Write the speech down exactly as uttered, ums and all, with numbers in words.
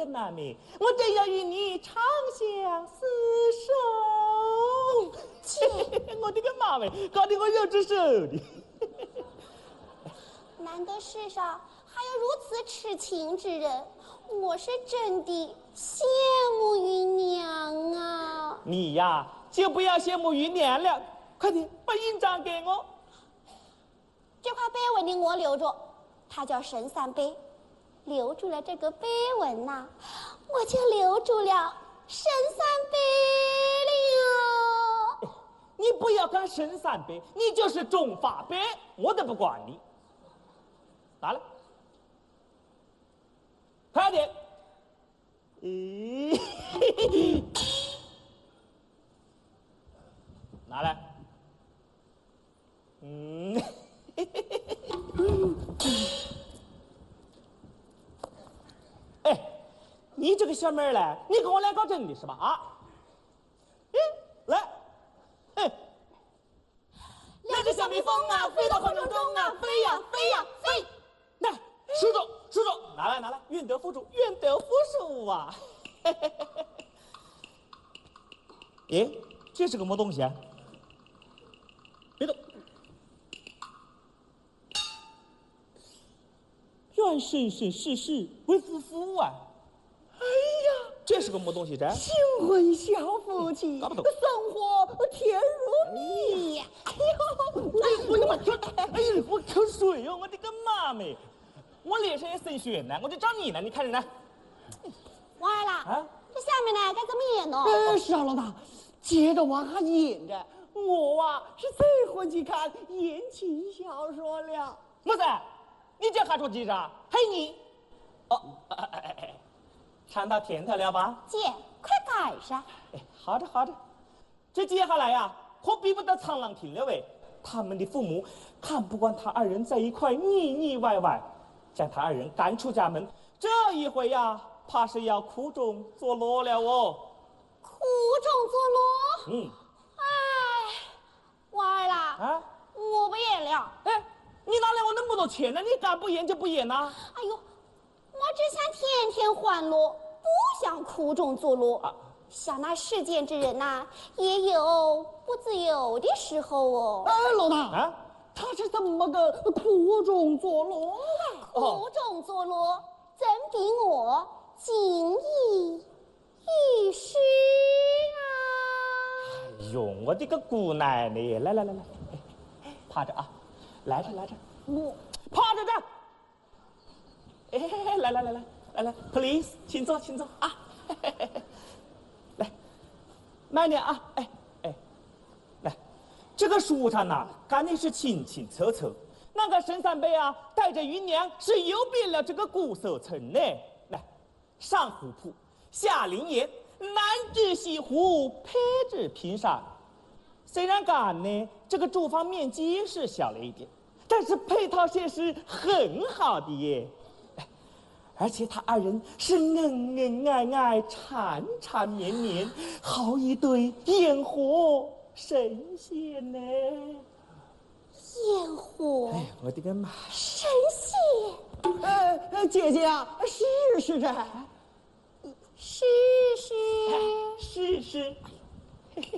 的妹妹，我正要与你长相厮守。 姐， 我的个妈喂，搞得我有只手的。 难得世上还有如此痴情之人，我是真的羡慕姨娘啊！ 你呀，就不要羡慕姨娘了，快点把印章给我。 这块碑文的我留着，它叫神散碑。留住了这个碑文呐、啊，我就留住了神散碑了。 你不要干神散碑，你就是中法碑，我都不管你。拿来，快点！咦，拿来。嗯。哎，你这个小妹儿嘞，你跟我来搞真的是吧？啊，嗯，来，哎， 两只小蜜蜂啊，飞到空中中啊，飞呀飞呀飞。 来，叔叔，叔叔，拿来拿来，愿得福主，愿得福寿啊！哎，这是个么东西啊？别动。愿生生世世为夫妇啊！ 哎呀， 这是个么东西？这新婚小夫妻， 搞不懂， 生活甜如蜜呀！哎呦， 哎，我的妈！哎呀，我口水哟！我的个妈咪！我脸上也生血呢，我就找你呢，你看着呢。 王二啦， 啊， 这下面呢该怎么演呢？ 呃，是啊，老大，接着往下演着。我啊是最会去看言情小说了。 么子？你这还说记着？嘿你！哦，哎哎哎哎，尝到甜头了吧？ 姐，快改噻！ 哎，好的好的。这接下来呀、啊，可比不得长廊亭了喂。他们的父母看不惯他二人在一块腻腻歪歪，将他二人赶出家门。这一回呀、啊，怕是要苦中作乐了哦。 苦中作乐？嗯。 哎，王二啦， 啊， 我不演了。 哎。你哪来我那么多钱呢？你敢不演就不演呐！ 哎呦，我只想天天欢乐，不想苦中作乐。啊、想那世间之人呐、啊，也有不自由的时候哦。 哎，老大啊， 他是怎么个苦中作乐啊？ 苦中作乐，怎比我锦衣玉食啊？ 哎呦，我的个姑奶奶！来来来来，哎，趴着啊！来着来着，我趴着的。哎，来来来来来来 ，please， 请坐请坐啊！嘿嘿嘿来，慢点啊！哎哎，来，这个书上呐，干的是清清楚楚。那个沈三贝啊，带着芸娘是游遍了这个古色城呢。来，上湖浦，下灵岩，南至西湖，北至平沙。虽然干呢，这个住房面积是小了一点，但是配套设施很好的耶。而且他二人是恩恩爱爱、缠缠绵绵，好一对烟火神仙呢！ 烟火， 哎，我的个妈！ 神仙， 呃呃，姐姐啊，试试这， 试试， 试试。